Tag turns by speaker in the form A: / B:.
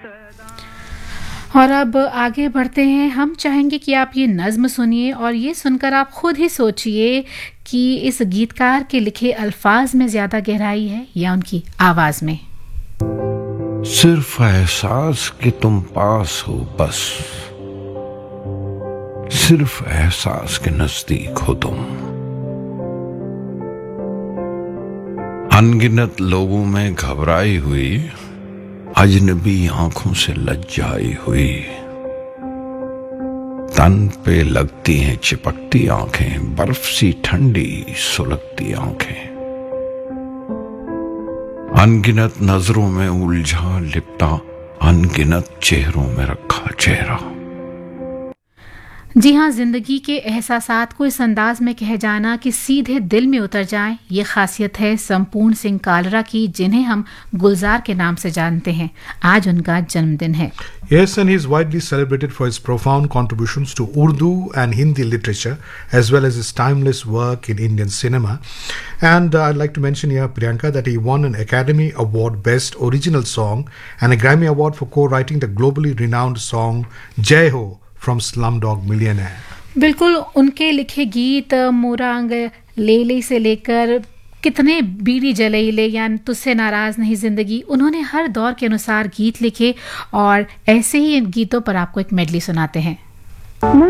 A: और अब आगे बढ़ते हैं। हम चाहेंगे कि आप ये नज़्म सुनिए और ये सुनकर आप खुद ही सोचिए कि इस गीतकार के लिखे अल्फाज में ज़्यादा गहराई है या उनकी आवाज़ में।
B: सिर्फ एहसास कि तुम पास हो, बस सिर्फ एहसास के नजदीक हो तुम। अनगिनत लोगों में घबराई हुई, अजनबी आंखों से लज्जाई हुई, तन पे लगती हैं चिपकती आंखें, बर्फ सी ठंडी सुलगती आंखें। अनगिनत नजरों में उलझा लिपटा, अनगिनत चेहरों में रखा चेहरा।
A: जी हाँ, जिंदगी के एहसासात को इस अंदाज में कह जाना कि सीधे दिल में उतर जाएं, ये खासियत है संपूर्ण सिंह कालरा की, जिन्हें हम गुलजार के नाम से जानते हैं। आज उनका जन्मदिन है।
C: Yes, and he is widely celebrated for his profound contributions to Urdu and Hindi literature, as well as his timeless work in Indian cinema. And I'd like to mention here, Priyanka, that he won an Academy Award Best Original Song and a Grammy Award for co-writing the globally renowned song Jai Ho from Slumdog Millionaire.
A: बिल्कुल, उनके लिखे गीत मोरांग लेले से लेकर कितने बीड़ी जलेले या तुझसे नाराज नहीं जिंदगी, उन्होंने हर दौर के अनुसार गीत लिखे और ऐसे ही इन गीतों पर आपको एक मेडली सुनाते हैं।